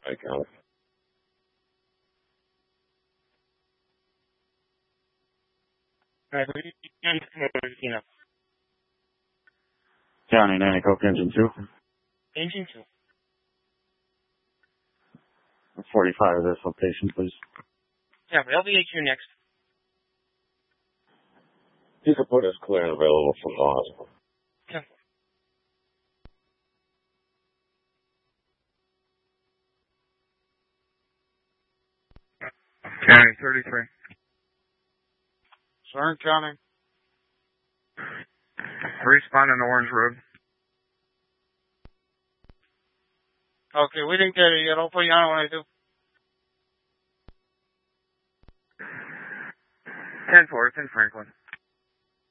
I count. Alright, what are you doing? County, Nanny Coke Engine 2. Engine 2. 45 of this location, please. Yeah, but LVAQ next. You can put us clear and available from the hospital. Yeah. County 33. Southern County. Responding to Orange Road. Okay, we didn't get it yet. I'll put you on when I do. 10-4, it's in Franklin.